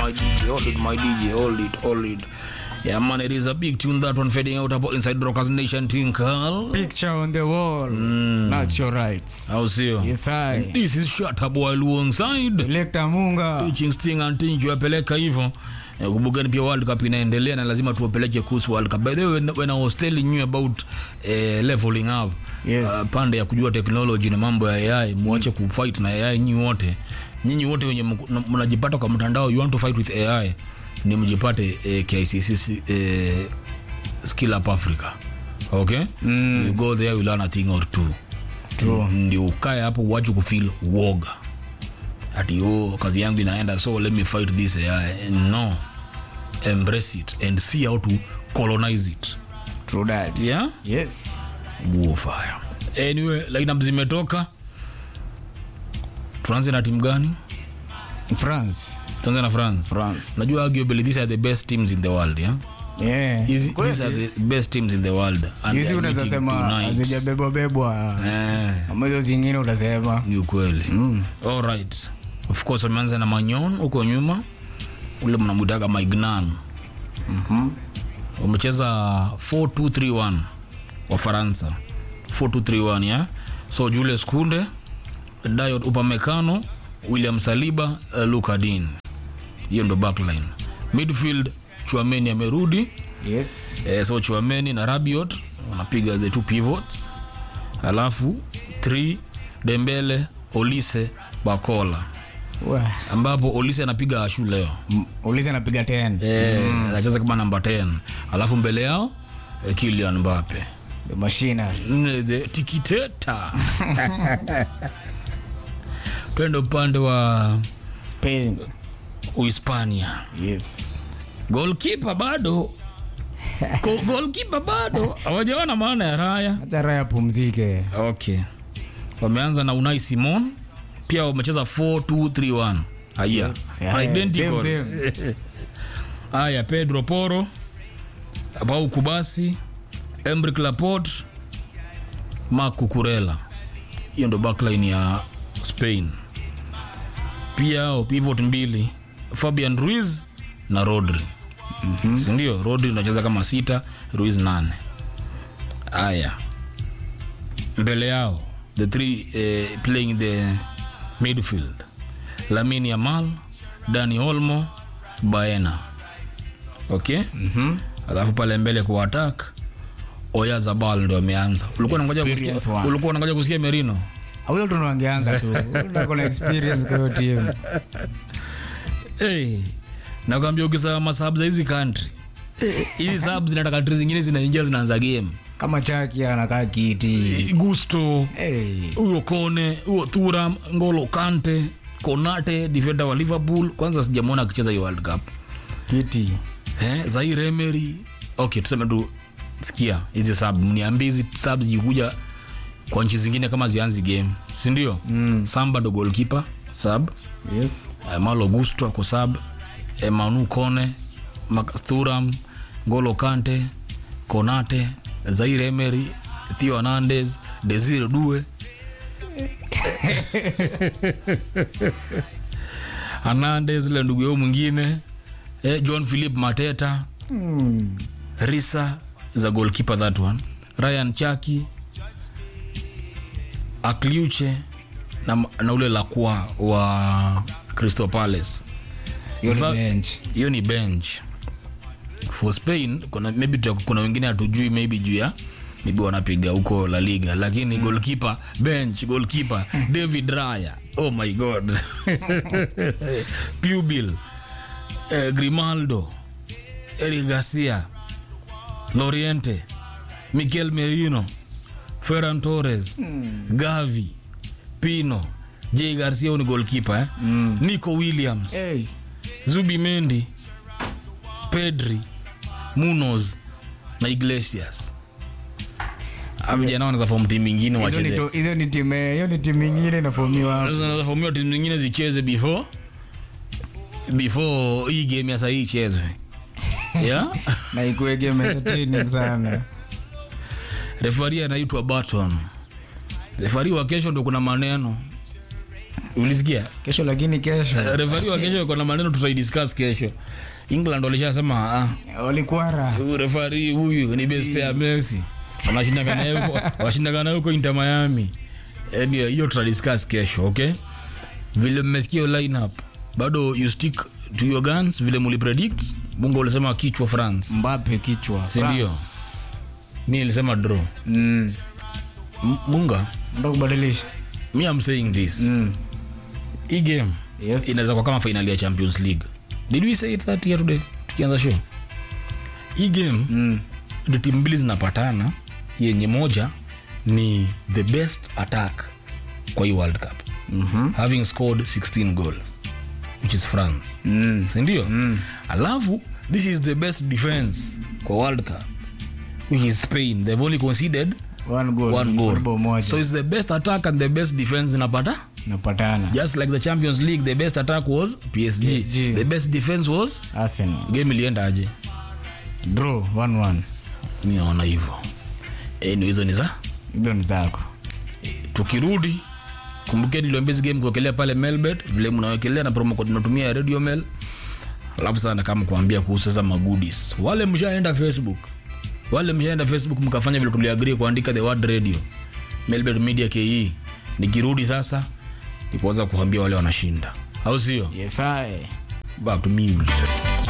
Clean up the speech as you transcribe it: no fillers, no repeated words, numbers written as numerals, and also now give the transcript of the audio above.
my DJ, hold it. Yeah, man, it is a big tune, that one fading out about inside Rockers Nation Tinkle. Picture on the wall. Not your rights. I'll see you. Yes, I. This is Shut Up While Alongside. Selector Munga. Teaching Sting and Think you apeleka hivyo. Kubugani pia World Cup inaendelea na lazima tuwapeleke kuhusu World Cup. By the way, when I was telling you about leveling up, yes. Pande ya kujua technology na mambo ya AI, muache kufight na AI nyinyi wote wenye mnajipata kwa mtandao, you want to fight with AI, ni mjipate KICC Skill Up Africa. Okay? You go there, you learn a thing or two. True. Ndio ukae hapo uache kufeel woga. Ati kazi yangu inaenda, so let me fight this AI. No. Embrace it and see how to colonize it. True that. Yeah? Yes. Warfare. Anyway, lineup zimetoka. Tuanze na timu gani? France. Tuanze na France. Najua arguably these are the best teams in the world, yeah? Yeah. These are the best teams in the world. And hizi unasema hazijabebwa. Ambazo zingine utasema ni ukweli. All right. Of course wameanza na Magnon huko nyuma. Ule mnamudaga Maignan. Wamecheza 4-2-3-1 wa Faransa. 4-2-3-1, yeah? So Julius Kunde, Dayot Upamecano, William Saliba, Luka Dean. Hiyo ndo backline. Midfield Chouameni amerudi. Yes. So Chouameni na Rabiot wanapiga the two pivots. Alafu 3 Dembele, Olise, Bakola. Ambapo Olise anapiga ashu leo. Olise anapiga 10. Anacheza kama number 10. Alafu mbele yao Kylian Mbappe. The machine. The tikiteta. Twende upande wa Spain. Uhispania. Yes. Goalkeeper bado. Hawajaona maana ya Raya. Acha Raya pumzike. Okay. Wameanza na Unai Simon. Pia wamecheza 4-2-3-1. Haya. Identical. Same. Haya, Pedro Porro, Pau Kubasi, Emric Laporte, Marc Cucurella. Hiyo ndo backline ya Spain. Pia pivot mbili, Fabian Ruiz na Rodri. Ndio, Rodri anacheza kama 6, Ruiz 8. Haya. Mbele yao the 3 playing the midfield. Lamine Yamal, Dani Olmo, Baena. Okay? Alafu pale mbele kwa attack Oyarzabal ndo ameanza. Ulikuwa unangoja kusikia Merino? Huyo ndo angeanza tu. Uko na experience kwa hiyo team. Nakwambia ukisema masubs hizi country. Hizi subs zinataka country zingine zinaingia zinaanza game. Kama Chaki anakaa kiti. Gusto. Huyo Kone, huyo Thuram, Ngolo Kante, Konate, defender wa Liverpool. Kwanza sijamuona akicheza hiyo World Cup. Kiti. Zaire Emery. Okay, tuseme tu sikia hizi sub, mniambie hizi subs zikuja kwa nchi zingine kama zianzi game, si ndio? Samba ndo goalkeeper sub. Yes. Malo Gusto ako sub. Emanu Kone, Thuram, Ngolo Kante, Konate, Zaire Emery, Theo Hernandez, Desire Due. Hernandez le ndugu yao mwingine, John Philip Mateta, Risa za goalkeeper that one, Ryan Chaki, Akliuche na ule Lacroix wa Crystal Palace. Hiyo ni bench. For Spain kuna wengine hatujui, maybe juu ya maybe wanapiga huko La Liga, lakini goalkeeper David Raya. Oh my god. Pubil, Grimaldo, Eric Garcia, Loriente, Mikel Merino, Ferran Torres, Gavi, Pino, Jay Garcia ni goalkeeper, Nico Williams, Zubimendi, Pedri, Munoz na Iglesias. Vijana wanaza form team nyingine wacheze. Hiyo ni team nyingine na formiwa. Sasa formiwa team nyingine zicheze before hii game ya sasa ichezwe. Yeah? Na ikuwe game entertaining sana. Referee anaitwa Barton. Referee wa kesho ndo kuna maneno. Ulisikia? Kesho lakini kesho. Referee wa kesho kuna maneno tutaidiscuss kesho. England walishasema walikwara. Referee huyu ni best ya Messi. Wanashindana huko Inter Miami. Hiyo tutadiscuss kesho, okay? Vile mmesikia lineup. Bado you stick to your guns vile muli predict. Mungu alisema kichwa France. Mbappe kichwa. Si ndio? Mimi nilisema draw. Munga ndo kubadilisha. Me I'm saying this. Hii game inaweza kuwa kama finali ya Champions League. Did we say it that here today? Tukianza show. Hii game the team mbili zinapatana, yenye moja ni the best attack kwa hii World Cup. Having scored 16 goals, which is France. Si ndio? Alafu this is the best defense kwa World Cup, which is Spain. They've only conceded one goal. So it's the best attack and the best defense napatana. Just like the Champions League, the best attack was PSG. The best defense was Arsenal. Game ilienda aje? Draw 1-1. Mimi naona hivyo. Hizo ni zako. Tukirudi kumbukeni Luembezi game kuwekelea pale Melbet, vile mnawekelea na promo code tunatumia Radio Mel. Alafu sana kama kuambia kuhusu sasa magoodies. Wale mshaenda Facebook mkafanya vile tuliagree kuandika the word radio. Melbet Media KE. Nikirudi sasa nikuanza kuambia wale wanashinda. Au sio? Yes I. Back to me.